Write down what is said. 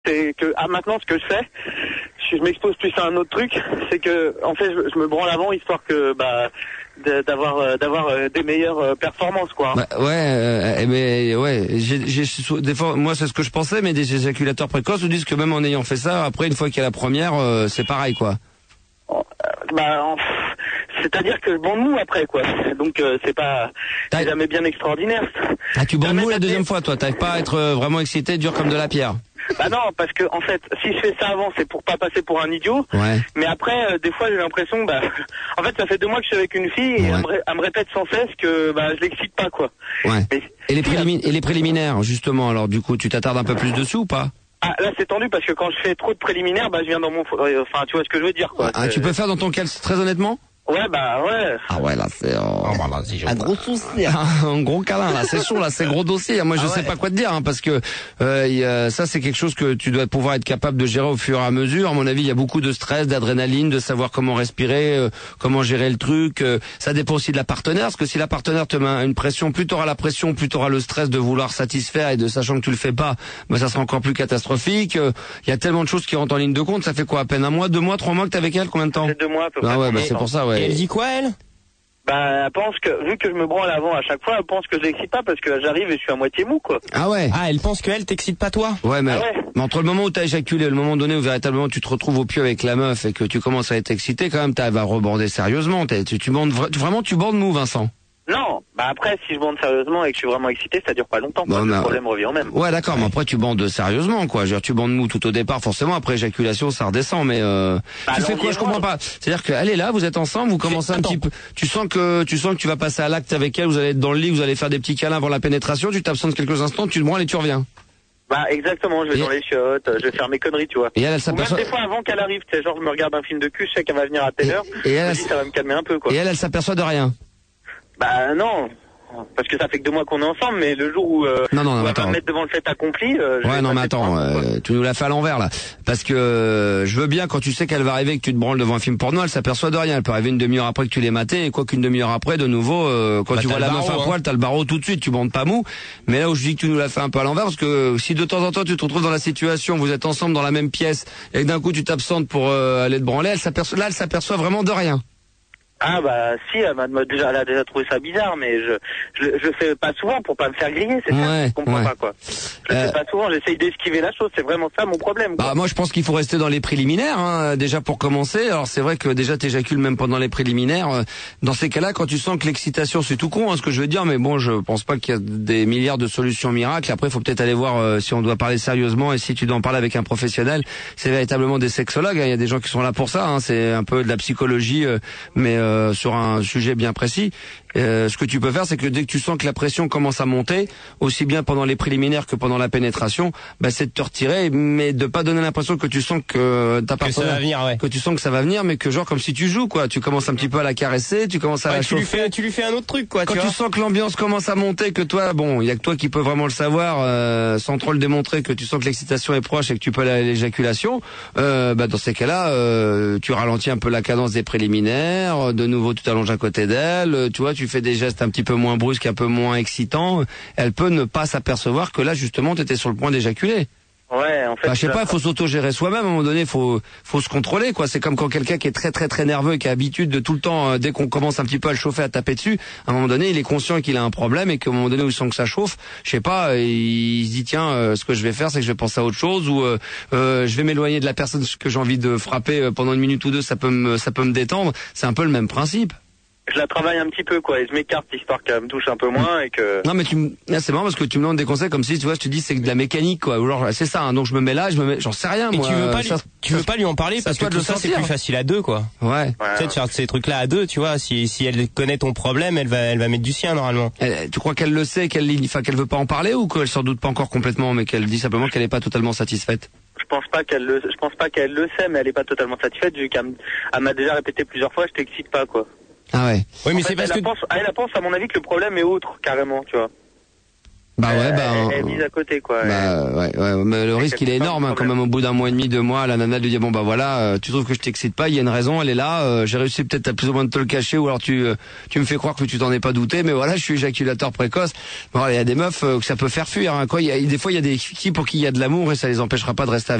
C'est que maintenant ce que je fais, je m'expose plus à un autre truc, c'est que en fait je me branle avant histoire que d'avoir des meilleures performances quoi. Bah, ouais, mais ouais, des fois moi c'est ce que je pensais, mais des éjaculateurs précoces nous disent que même en ayant fait ça, après une fois qu'il y a la première, c'est pareil quoi. C'est-à-dire que je bande mou après quoi. Donc c'est jamais bien extraordinaire. Ah, tu bandes mou la deuxième fois toi, t'arrives pas à être vraiment excité, dur comme de la pierre. Bah non, parce que en fait, si je fais ça avant, c'est pour pas passer pour un idiot. Ouais. Mais après, des fois, j'ai l'impression, en fait, ça fait 2 mois que je suis avec une fille et elle me répète sans cesse que je l'excite pas quoi. Ouais. Mais, et les préliminaires, justement, alors du coup, tu t'attardes un peu plus dessus ou pas? Ah, là c'est tendu parce que quand je fais trop de préliminaires, je viens dans mon... Enfin, tu vois ce que je veux dire quoi. Ah, tu peux faire dans ton cas, très honnêtement? Ouais, ouais. Ah ouais, là c'est un gros souci. Un gros câlin, là, c'est chaud, là, c'est gros dossier. Moi, je sais pas quoi te dire, parce que ça, c'est quelque chose que tu dois pouvoir être capable de gérer au fur et à mesure. À mon avis, il y a beaucoup de stress, d'adrénaline, de savoir comment respirer, comment gérer le truc. Ça dépend aussi de la partenaire, parce que si la partenaire te met une pression, plus t'auras la pression, plus t'auras le stress de vouloir satisfaire et de sachant que tu le fais pas, ça sera encore plus catastrophique. Il y a tellement de choses qui rentrent en ligne de compte. Ça fait quoi, à peine 1 mois, 2 mois, 3 mois que t'es avec elle? Combien de temps? C'est 2 mois à peu près. Ah ouais, c'est pour ça, ouais. Et elle dit quoi, elle? Elle pense que, vu que je me branle avant à chaque fois, elle pense que je l'excite pas parce que j'arrive et je suis à moitié mou, quoi. Ah ouais. Ah, elle pense qu'elle t'excite pas toi? Ouais, mais entre le moment où t'as éjaculé et le moment donné où véritablement tu te retrouves au pieu avec la meuf et que tu commences à être excité, quand même, t'arrives à reborder sérieusement. Tu bandes mou, Vincent? Non, après, si je bande sérieusement et que je suis vraiment excité, ça dure pas longtemps, quoi. Le problème revient au même. Ouais, d'accord, mais après tu bandes sérieusement, quoi. Tu bandes mou tout au départ, forcément, après éjaculation, ça redescend, mais tu fais quoi? Je comprends pas. C'est-à-dire qu'elle est là, vous êtes ensemble, vous commencez un petit peu, tu sens que tu vas passer à l'acte avec elle, vous allez être dans le lit, vous allez faire des petits câlins avant la pénétration, tu t'absentes quelques instants, tu te branles et tu reviens. Exactement, je vais dans les chiottes, je vais faire mes conneries, tu vois. Et elle s'aperçoit... Même des fois avant qu'elle arrive, tu sais, genre je me regarde un film de cul, je sais qu'elle va venir à telle heure, et elle, ça va me calmer un peu, quoi. Et elle s'aperçoit de rien. Non. Parce que ça fait que 2 mois qu'on est ensemble, mais le jour où on va me mettre devant le fait accompli... tu nous l'as fait à l'envers là. Parce que je veux bien quand tu sais qu'elle va arriver, que tu te branles devant un film porno, elle s'aperçoit de rien. Elle peut arriver une demi-heure après que tu l'aies maté, et quoi qu'une demi-heure après, de nouveau, quand tu vois la meuf à poil, t'as le barreau tout de suite, tu bandes pas mou. Mais là où je dis que tu nous l'as fait un peu à l'envers, parce que si de temps en temps tu te retrouves dans la situation, vous êtes ensemble dans la même pièce, et que d'un coup tu t'absentes pour aller te branler, elle s'aperçoit vraiment de rien. Si, elle a déjà trouvé ça bizarre, mais je fais pas souvent pour pas me faire griller, c'est ça, je comprends pas, quoi. Je fais pas souvent, j'essaye d'esquiver la chose, c'est vraiment ça mon problème, quoi. Moi je pense qu'il faut rester dans les préliminaires, déjà pour commencer. Alors c'est vrai que déjà t'éjacules même pendant les préliminaires. Dans ces cas-là, quand tu sens que l'excitation, c'est tout con, ce que je veux dire, mais bon, je pense pas qu'il y a des milliards de solutions miracles. Après, il faut peut-être aller voir si on doit parler sérieusement et si tu dois en parler avec un professionnel. C'est véritablement des sexologues, il y a des gens qui sont là pour ça, c'est un peu de la psychologie, mais sur un sujet bien précis. Ce que tu peux faire, c'est que dès que tu sens que la pression commence à monter, aussi bien pendant les préliminaires que pendant la pénétration, c'est de te retirer, mais de pas donner l'impression que tu sens que t'as pas que tu sens que ça va venir, mais que genre comme si tu joues, quoi. Tu commences un petit peu à la caresser, tu commences à la chauffer. Tu lui fais un autre truc, quoi. Quand tu sens que l'ambiance commence à monter, que toi, il y a que toi qui peux vraiment le savoir, sans trop le démontrer, que tu sens que l'excitation est proche et que tu peux aller à l'éjaculation, dans ces cas-là, tu ralentis un peu la cadence des préliminaires, de nouveau tu t'allonges à côté d'elle, tu vois, tu fais des gestes un petit peu moins brusques, un peu moins excitants, elle peut ne pas s'apercevoir que là justement tu étais sur le point d'éjaculer. Ouais, en fait. Je sais pas, il faut s'auto-gérer soi-même, à un moment donné, faut se contrôler, quoi. C'est comme quand quelqu'un qui est très très très nerveux et qui a l'habitude de tout le temps, dès qu'on commence un petit peu à le chauffer, à taper dessus, à un moment donné, il est conscient qu'il a un problème et qu'à un moment donné où il sent que ça chauffe, je sais pas, il se dit tiens, ce que je vais faire, c'est que je vais penser à autre chose, ou je vais m'éloigner de la personne que j'ai envie de frapper pendant 1 minute ou 2, ça peut me détendre. C'est un peu le même principe. Je la travaille un petit peu, quoi, et je m'écarte histoire qu'elle me touche un peu moins et que... Non, mais c'est marrant parce que tu me donnes des conseils comme si, tu vois, je te dis c'est de la mécanique, quoi. Ou genre, c'est ça, donc je me mets là, j'en sais rien, moi. Tu veux pas lui en parler parce que tout ça, c'est plus facile à 2, quoi. Ouais. Tu sais, de faire ces trucs-là à 2, tu vois, si elle connaît ton problème, elle va mettre du sien, normalement. Tu crois qu'elle le sait, qu'elle veut pas en parler, ou qu'elle s'en doute pas encore complètement, mais qu'elle dit simplement qu'elle est pas totalement satisfaite? Je pense pas qu'elle le sait, mais elle est pas totalement satisfaite, vu qu'elle m'a déjà répété plusieurs fois, je t'excite pas, quoi. Ah ouais. Oui, mais c'est parce que... Elle pense, à mon avis, que le problème est autre, carrément, tu vois. elle est mise à côté, quoi. Mais le risque, il est énorme, hein, quand même, au bout d'un mois et demi, 2 mois, la nana lui dit, bon, bah voilà, tu trouves que je t'excite pas, il y a une raison, elle est là, j'ai réussi peut-être à plus ou moins de te le cacher, ou alors tu me fais croire que tu t'en es pas douté, mais voilà, je suis éjaculateur précoce. Bon, il y a des meufs que ça peut faire fuir, hein, quoi. Des fois, il y a des filles pour qui il y a de l'amour et ça les empêchera pas de rester avec